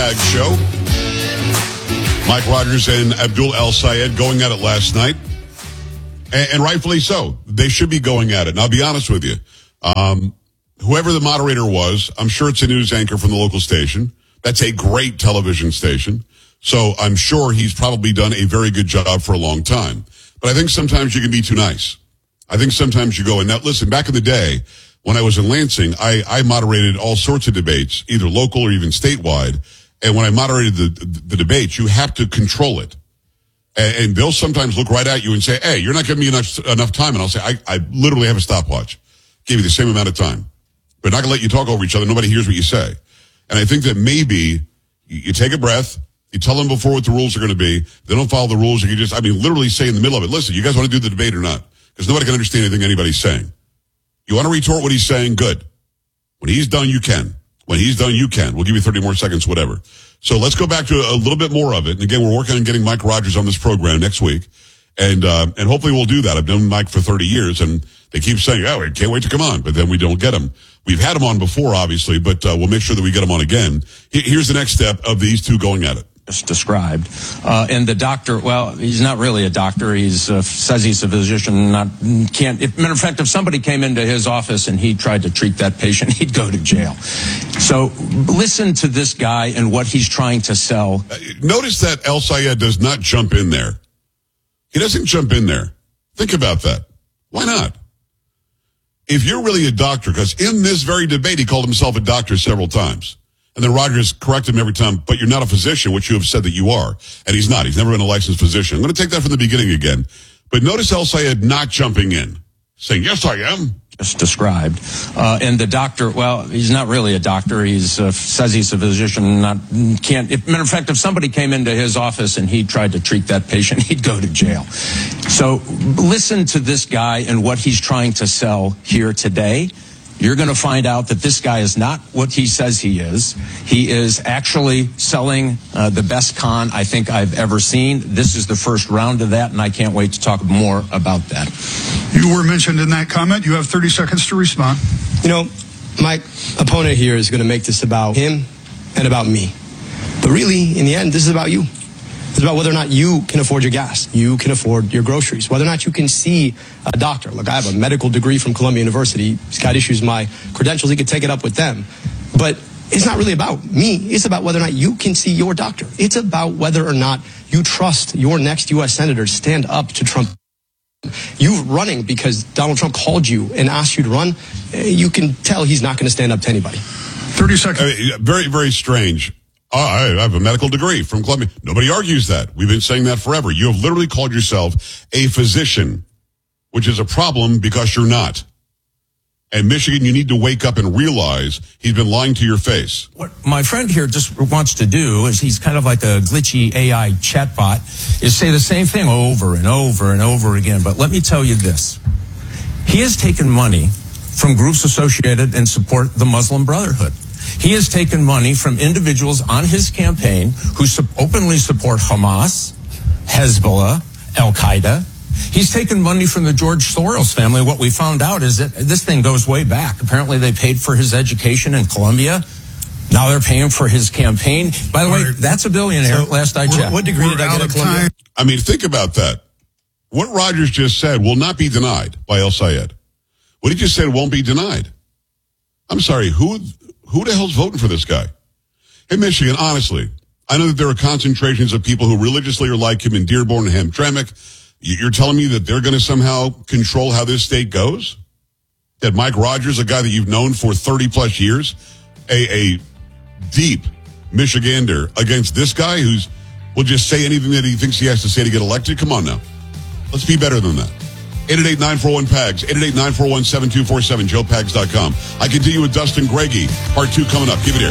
Pags show. Mike Rogers and Abdul El-Sayed going at it last night. And rightfully so. They should be going at it. And I'll be honest with you. Whoever the moderator was, I'm sure it's a news anchor from the local station. That's a great television station. So I'm sure he's probably done a very good job for a long time. But I think sometimes you can be too nice. I think sometimes you go, and now listen, back in the day when I was in Lansing, I moderated all sorts of debates, either local or even statewide. And when I moderated the debates, you have to control it. And they'll sometimes look right at you and say, hey, you're not giving me enough time. And I'll say, I literally have a stopwatch. Give you the same amount of time. But not going to let you talk over each other. Nobody hears what you say. And I think that maybe you take a breath. You tell them before what the rules are going to be. They don't follow the rules. You can just, literally say in the middle of it, listen, you guys want to do the debate or not? Because nobody can understand anything anybody's saying. You want to retort what he's saying? Good. When he's done, you can. When he's done, you can. We'll give you 30 more seconds, whatever. So let's go back to a little bit more of it. And again, we're working on getting Mike Rogers on this program next week. And hopefully we'll do that. I've known Mike for 30 years and they keep saying, oh, I can't wait to come on. But then we don't get him. We've had him on before, obviously, but we'll make sure that we get him on again. Here's the next step of these two going at it. Described. And the doctor, well, he's not really a doctor. He's says he's a physician. Matter of fact, if somebody came into his office and he tried to treat that patient, he'd go to jail. So listen to this guy and what he's trying to sell. Notice that El-Sayed does not jump in there. He doesn't jump in there. Think about that. Why not? If you're really a doctor, because in this very debate, he called himself a doctor several times. And then Rogers corrected him every time, but you're not a physician, which you have said that you are. And he's not. He's never been a licensed physician. I'm going to take that from the beginning again. But notice El-Sayed not jumping in, saying, yes, I am. Just described. And the doctor, well, he's not really a doctor. He's says he's a physician. Matter of fact, if somebody came into his office and he tried to treat that patient, he'd go to jail. So listen to this guy and what he's trying to sell here today. You're going to find out that this guy is not what he says he is. He is actually selling the best con I think I've ever seen. This is the first round of that, and I can't wait to talk more about that. You were mentioned in that comment. You have 30 seconds to respond. You know, my opponent here is going to make this about him and about me. But really, in the end, this is about you. It's about whether or not you can afford your gas, you can afford your groceries, whether or not you can see a doctor. Look, I have a medical degree from Columbia University. Scott issues my credentials. He could take it up with them. But it's not really about me. It's about whether or not you can see your doctor. It's about whether or not you trust your next U.S. senator to stand up to Trump. You running because Donald Trump called you and asked you to run, you can tell he's not going to stand up to anybody. 30 seconds. Very, very strange. I have a medical degree from Columbia. Nobody argues that. We've been saying that forever. You have literally called yourself a physician, which is a problem because you're not. And Michigan, you need to wake up and realize he's been lying to your face. What my friend here just wants to do is he's kind of like a glitchy AI chatbot, is say the same thing over and over and over again. But let me tell you this. He has taken money from groups associated and support the Muslim Brotherhood. He has taken money from individuals on his campaign who openly support Hamas, Hezbollah, Al-Qaeda. He's taken money from the George Soros family. What we found out is that this thing goes way back. Apparently they paid for his education in Columbia. Now they're paying for his campaign. By the way, that's a billionaire, last I checked. What degree did I get at Columbia? I mean, think about that. What Rogers just said will not be denied by El-Sayed. What he just said won't be denied. I'm sorry, who the hell's voting for this guy? Hey, Michigan, honestly, I know that there are concentrations of people who religiously are like him in Dearborn and Hamtramck. You're telling me that they're going to somehow control how this state goes? That Mike Rogers, a guy that you've known for 30 plus years, a deep Michigander against this guy who's will just say anything that he thinks he has to say to get elected? Come on now. Let's be better than that. 888-941-PAGS, 888-941-7247, joepags.com. I continue with Dustin Greggy, part 2 coming up. Keep it here.